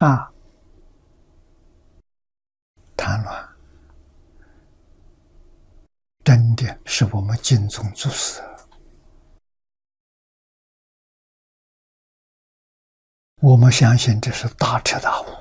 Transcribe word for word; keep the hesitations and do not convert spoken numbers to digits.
啊，贪乱真的是我们敬宗祖师，我们相信这是大彻大悟。